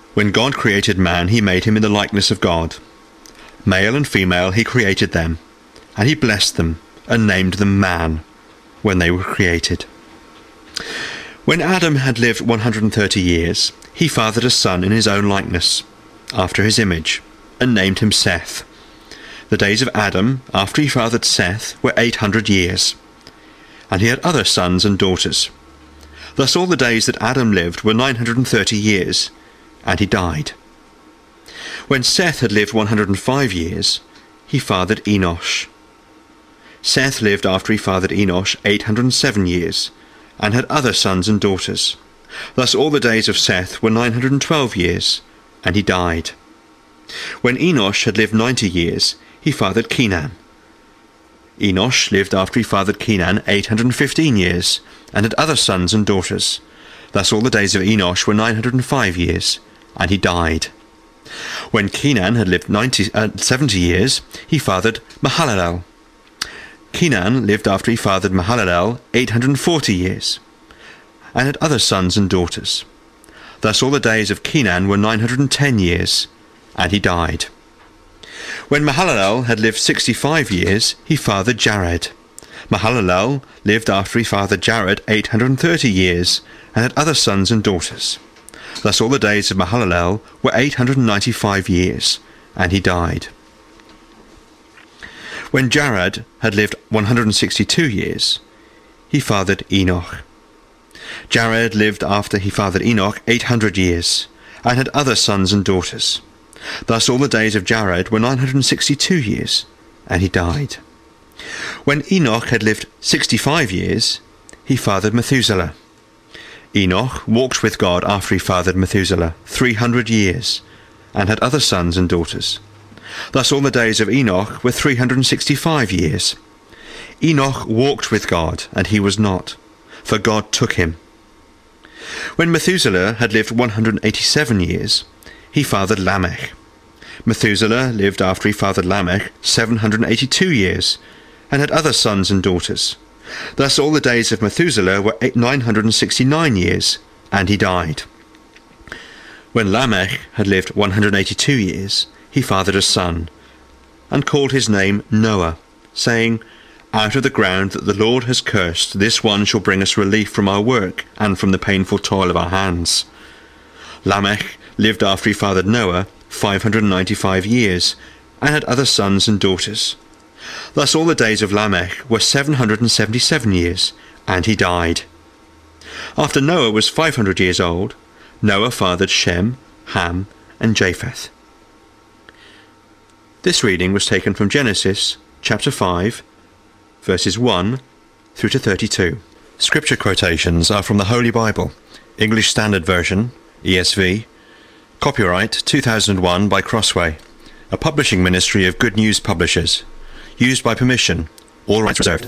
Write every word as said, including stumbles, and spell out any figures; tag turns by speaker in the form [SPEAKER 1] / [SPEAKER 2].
[SPEAKER 1] When God created man, he made him in the likeness of God. Male and female he created them, and he blessed them and named them man when they were created. When Adam had lived one hundred and thirty years, he fathered a son in his own likeness, after his image, and named him Seth. The days of Adam, after he fathered Seth, were eight hundred years, and he had other sons and daughters. Thus all the days that Adam lived were nine hundred and thirty years, and he died. When Seth had lived one hundred and five years, he fathered Enosh. Seth lived after he fathered Enosh eight hundred and seven years, and had other sons and daughters. Thus all the days of Seth were nine hundred and twelve years, and he died. When Enosh had lived ninety years, he fathered Kenan. Enosh lived after he fathered Kenan eight hundred and fifteen years, and had other sons and daughters. Thus all the days of Enosh were nine hundred and five years, and he died. When Kenan had lived ninety, uh, seventy years, he fathered Mahalalel. Kenan lived after he fathered Mahalalel eight hundred and forty years, and had other sons and daughters. Thus all the days of Kenan were nine hundred and ten years, and he died. When Mahalalel had lived sixty-five years, he fathered Jared. Mahalalel lived after he fathered Jared eight hundred and thirty years, and had other sons and daughters. Thus all the days of Mahalalel were eight hundred and ninety-five years, and he died. When Jared had lived one hundred and sixty-two years, he fathered Enoch. Jared lived after he fathered Enoch eight hundred years, and had other sons and daughters. Thus all the days of Jared were nine hundred and sixty-two years, and he died. When Enoch had lived sixty-five years, he fathered Methuselah. Enoch walked with God after he fathered Methuselah three hundred years, and had other sons and daughters. Thus all the days of Enoch were three hundred and sixty-five years. Enoch walked with God, and he was not, for God took him. When Methuselah had lived one hundred and eighty-seven years, he fathered Lamech. Methuselah lived after he fathered Lamech seven hundred and eighty-two years, and had other sons and daughters. Thus all the days of Methuselah were nine hundred and sixty-nine years, and he died. When Lamech had lived one hundred and eighty-two years, he fathered a son, and called his name Noah, saying, Out of the ground that the Lord has cursed, this one shall bring us relief from our work, and from the painful toil of our hands. Lamech lived after he fathered Noah five hundred and ninety-five years, and had other sons and daughters. Thus all the days of Lamech were seven hundred and seventy-seven years, and he died. After Noah was five hundred years old, Noah fathered Shem, Ham, and Japheth. This reading was taken from Genesis chapter five, verses one through to thirty-two. Scripture quotations are from the Holy Bible, English Standard Version, E S V, copyright two thousand one by Crossway, a publishing ministry of Good News Publishers, used by permission, all rights reserved.